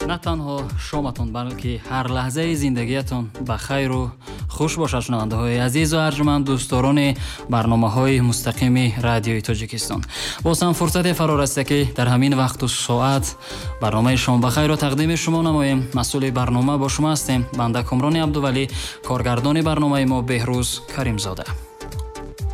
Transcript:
на танҳо шоматон, балки ҳар лаҳзаи зиндагиятон ба хайру хуш бошад. шунавандаҳои азизу арҷуманд, дӯстдорони барномаҳои мустақими радиои Тоҷикистон, боз ҳам фурсате фаро расида ки дар ҳамин вақту соат барномаи шом ба хайрро тақдими шумо намоем. масъули барнома бо шумо ҳастем. банда Кумрони Абдувалӣ, коргардони барномаи мо Беҳрӯз Каримзода.